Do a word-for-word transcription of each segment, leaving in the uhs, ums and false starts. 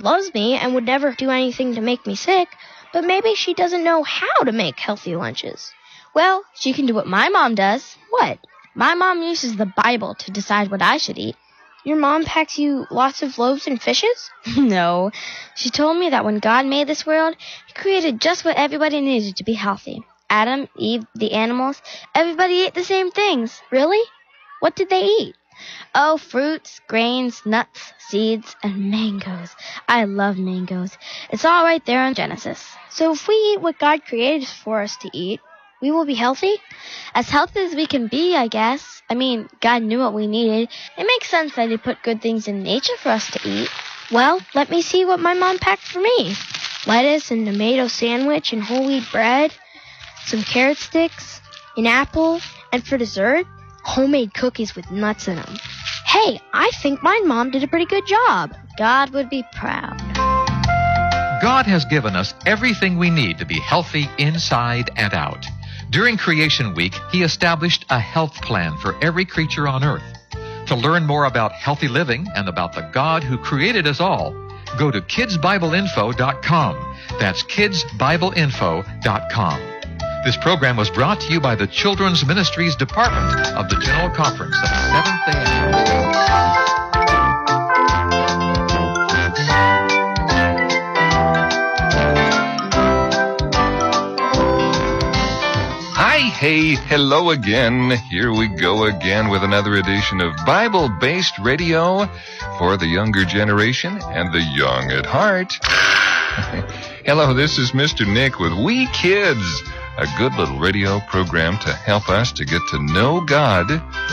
loves me and would never do anything to make me sick, but maybe she doesn't know how to make healthy lunches. Well, she can do what my mom does. What? My mom uses the Bible to decide what I should eat. Your mom packs you lots of loaves and fishes? No. She told me that when God made this world, he created just what everybody needed to be healthy. Adam, Eve, the animals, everybody ate the same things. Really? What did they eat? Oh, fruits, grains, nuts, seeds, and mangoes. I love mangoes. It's all right there in Genesis. So if we eat what God created for us to eat, we will be healthy? As healthy as we can be, I guess. I mean, God knew what we needed. It makes sense that he put good things in nature for us to eat. Well, let me see what my mom packed for me. Lettuce and tomato sandwich and whole wheat bread, some carrot sticks, an apple, and for dessert, homemade cookies with nuts in them. Hey, I think my mom did a pretty good job. God would be proud. God has given us everything we need to be healthy inside and out. During Creation Week, he established a health plan for every creature on earth. To learn more about healthy living and about the God who created us all, go to kids bible info dot com. That's kids bible info dot com. This program was brought to you by the Children's Ministries Department of the General Conference of Seventh-day Adventists. Hi, hey, hello again. Here we go again with another edition of Bible-based radio for the younger generation and the young at heart. Hello, this is Mister Nick with We Kids, a good little radio program to help us to get to know God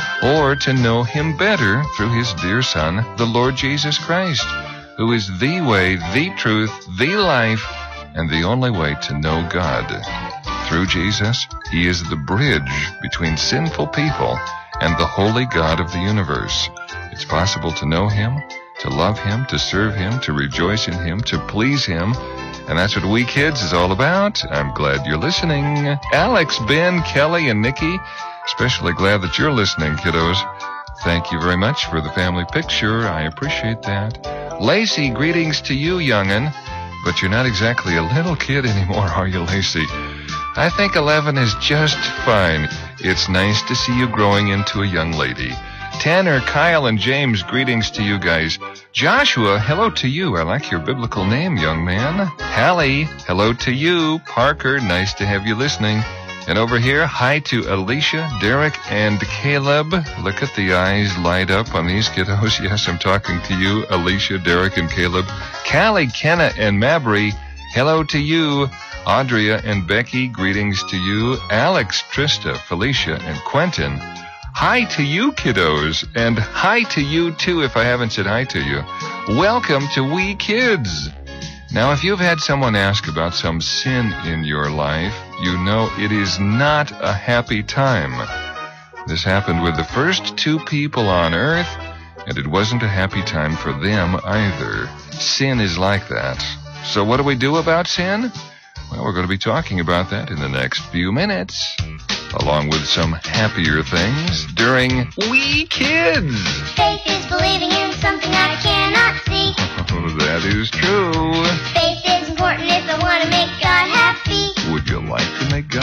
or to know him better through his dear Son, the Lord Jesus Christ, who is the way, the truth, the life, and the only way to know God. Through Jesus, he is the bridge between sinful people and the holy God of the universe. It's possible to know him, to love him, to serve him, to rejoice in him, to please him. And that's what We Kids is all about. I'm glad you're listening. Alex, Ben, Kelly, and Nikki, especially glad that you're listening, kiddos. Thank you very much for the family picture. I appreciate that. Lacey, greetings to you, young'un. But you're not exactly a little kid anymore, are you, Lacey? I think eleven is just fine. It's nice to see you growing into a young lady. Tanner, Kyle, and James, greetings to you guys. Joshua, hello to you. I like your biblical name, young man. Hallie, hello to you. Parker, nice to have you listening. And over here, hi to Alicia, Derek, and Caleb. Look at the eyes light up on these kiddos. Yes, I'm talking to you, Alicia, Derek, and Caleb. Callie, Kenna, and Mabry, hello to you. Audria and Becky, greetings to you. Alex, Trista, Felicia, and Quentin, hi to you, kiddos. And hi to you, too, if I haven't said hi to you. Welcome to We Kids. Now, if you've had someone ask about some sin in your life, you know it is not a happy time. This happened with the first two people on earth, and it wasn't a happy time for them either. Sin is like that. So what do we do about sin? Well, we're going to be talking about that in the next few minutes, along with some happier things during We Kids. Faith is believing in something that I cannot see. Oh, that is true. Faith is important if I want to make God happy. Would you like to make God